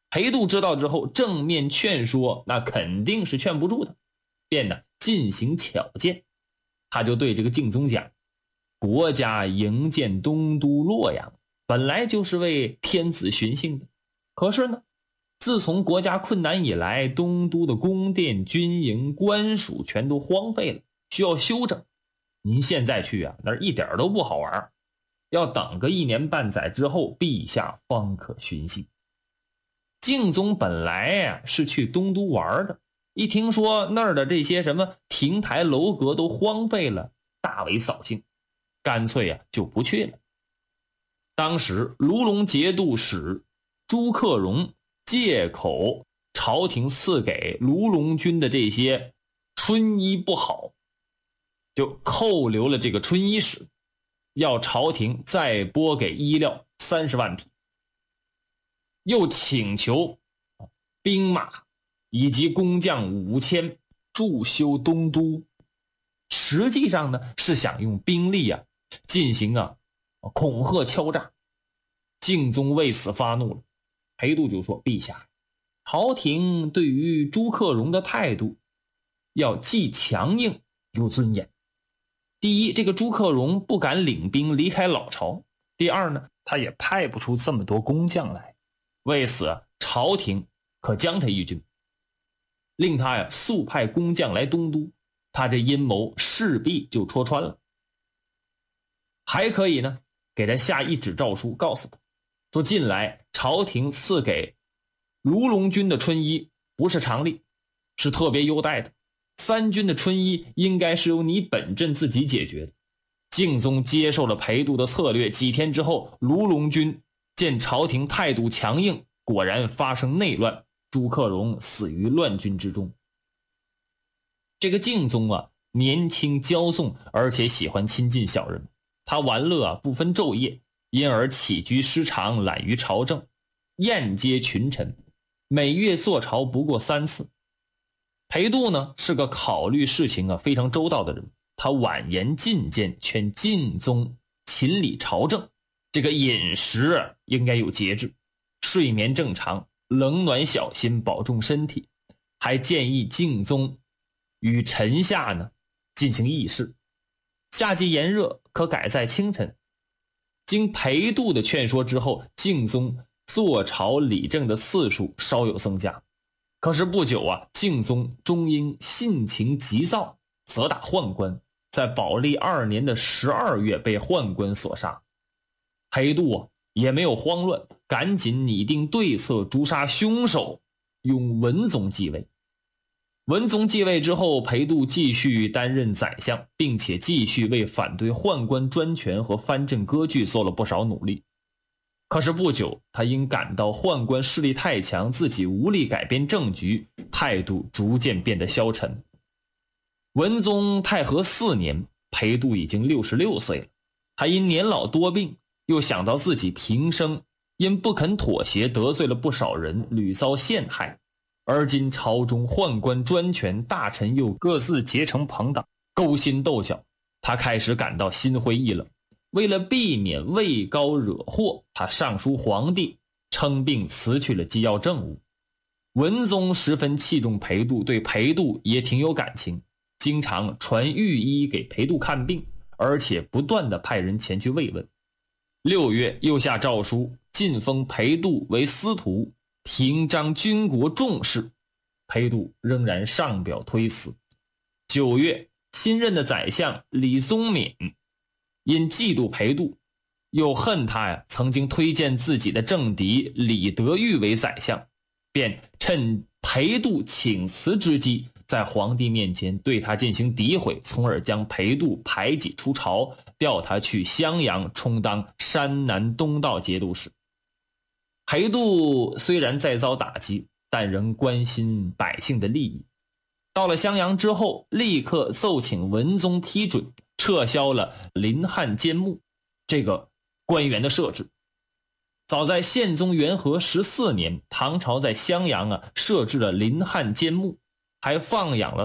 裴度知道之后，正面劝说那肯定是劝不住的，便呢进行巧谏。他就对这个敬宗讲，国家营建东都洛阳，本来就是为天子巡幸的，可是呢，自从国家困难以来，东都的宫殿、军营、官署全都荒废了，需要修整。您现在去啊，那儿一点都不好玩，要等个1年半载之后，陛下方可巡幸。敬宗本来呀是去东都玩的，一听说那儿的这些什么亭台楼阁都荒废了，大为扫兴，干脆啊就不去了。当时卢龙节度使朱克融借口朝廷赐给卢龙军的这些春衣不好，就扣留了这个春衣使，要朝廷再拨给衣料30万匹，又请求兵马以及工匠5000驻修东都。实际上呢，是想用兵力啊进行恐吓敲诈。敬宗为此发怒了，裴度就说：陛下，朝廷对于朱克融的态度要既强硬又尊严。第一，这个朱克融不敢领兵离开老巢；第二呢，他也派不出这么多工匠来，为此朝廷可将他一军，令他呀速派工匠来东都，他这阴谋势必就戳穿了。还可以呢，给他下一纸诏书，告诉他说，近来朝廷赐给卢龙军的春衣不是常例，是特别优待的，3军的春衣应该是由你本镇自己解决的。敬宗接受了裴度的策略，几天之后，卢龙军见朝廷态度强硬，果然发生内乱，朱克融死于乱军之中。这个敬宗啊，年轻骄纵，而且喜欢亲近小人，他玩乐不分昼夜，因而起居失常，懒于朝政，厌接群臣，每月坐朝不过3次。裴度呢是个考虑事情非常周到的人，他婉言进谏，劝敬宗勤理朝政，这个饮食应该有节制，睡眠正常，冷暖小心，保重身体，还建议敬宗与臣下呢进行议事，夏季炎热可改在清晨。经裴度的劝说之后，敬宗坐朝理政的次数稍有增加。可是不久敬宗终因性情急躁，责打宦官，在宝历2年的12月被宦官所杀。裴度也没有慌乱，赶紧拟定对策，诛杀凶手，用文宗继位。文宗继位之后，裴度继续担任宰相，并且继续为反对宦官专权和藩镇割据做了不少努力。可是不久，他因感到宦官势力太强，自己无力改变政局，态度逐渐变得消沉。文宗太和4年，裴度已经66岁了，他因年老多病，又想到自己平生因不肯妥协得罪了不少人，屡遭陷害，而今朝中宦官专权，大臣又各自结成朋党，勾心斗角，他开始感到心灰意冷。为了避免位高惹祸，他上书皇帝，称病辞去了机要政务。文宗十分器重裴度，对裴度也挺有感情，经常传御医给裴度看病，而且不断地派人前去慰问。6月又下诏书，晋封裴度为司徒，廷彰军国重事。裴度仍然上表推辞。9月，新任的宰相李宗闵因嫉妒裴度，又恨他曾经推荐自己的政敌李德裕为宰相，便趁裴度请辞之机，在皇帝面前对他进行诋毁，从而将裴度排挤出朝，调他去襄阳充当山南东道节度使。裴度虽然再遭打击，但仍关心百姓的利益。到了襄阳之后，立刻奏请文宗批准撤销了临汉监牧这个官员的设置。早在宪宗元和14年，唐朝在襄阳设置了临汉监牧，还放养了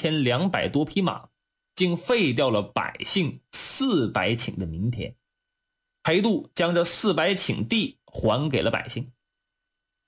3200多匹马，竟废掉了百姓400顷的民田。裴度将这400顷地还给了百姓。